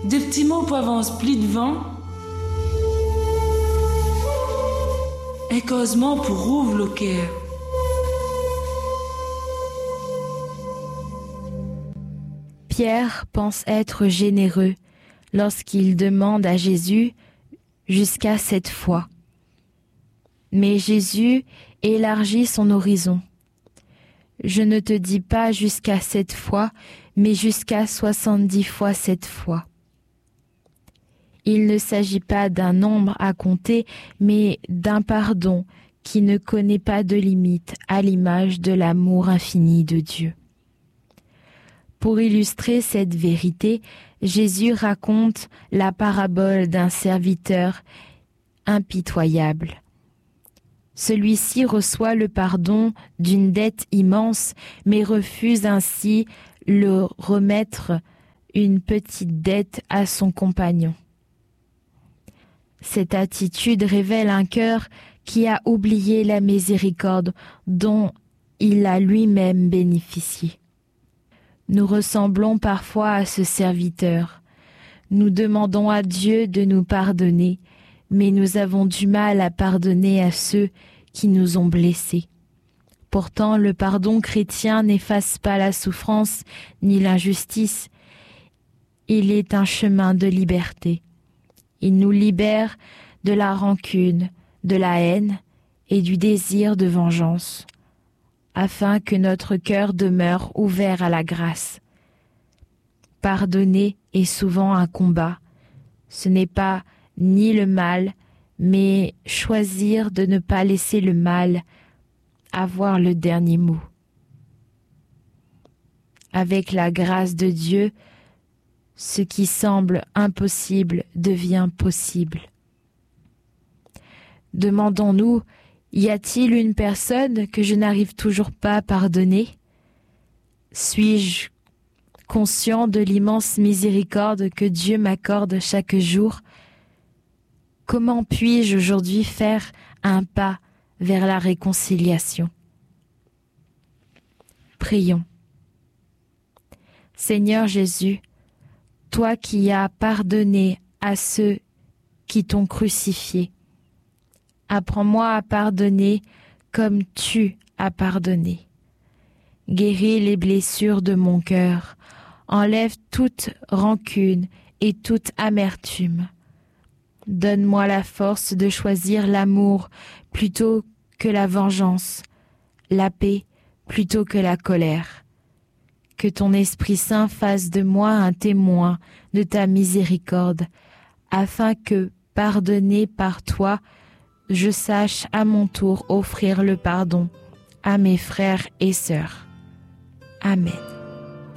des petits mots pour avance plus devant, et causement pour ouvre le cœur. Pierre pense être généreux lorsqu'il demande à Jésus jusqu'à 7 fois. Mais Jésus élargit son horizon. Je ne te dis pas jusqu'à 7 fois, mais jusqu'à 70 fois 7 fois. Il ne s'agit pas d'un nombre à compter, mais d'un pardon qui ne connaît pas de limite à l'image de l'amour infini de Dieu. Pour illustrer cette vérité, Jésus raconte la parabole d'un serviteur impitoyable. Celui-ci reçoit le pardon d'une dette immense, mais refuse ainsi de remettre une petite dette à son compagnon. Cette attitude révèle un cœur qui a oublié la miséricorde dont il a lui-même bénéficié. Nous ressemblons parfois à ce serviteur. Nous demandons à Dieu de nous pardonner, mais nous avons du mal à pardonner à ceux qui nous ont blessés. Pourtant, le pardon chrétien n'efface pas la souffrance ni l'injustice. Il est un chemin de liberté. Il nous libère de la rancune, de la haine et du désir de vengeance, afin que notre cœur demeure ouvert à la grâce. Pardonner est souvent un combat. Ce n'est pas ni le mal, mais choisir de ne pas laisser le mal avoir le dernier mot. Avec la grâce de Dieu, ce qui semble impossible devient possible. Demandons-nous, y a-t-il une personne que je n'arrive toujours pas à pardonner? Suis-je conscient de l'immense miséricorde que Dieu m'accorde chaque jour? Comment puis-je aujourd'hui faire un pas vers la réconciliation? Prions. Seigneur Jésus, toi qui as pardonné à ceux qui t'ont crucifié, apprends-moi à pardonner comme tu as pardonné. Guéris les blessures de mon cœur, enlève toute rancune et toute amertume. Donne-moi la force de choisir l'amour plutôt que la vengeance, la paix plutôt que la colère. Que ton Esprit Saint fasse de moi un témoin de ta miséricorde, afin que, pardonné par toi, je sache à mon tour offrir le pardon à mes frères et sœurs. Amen.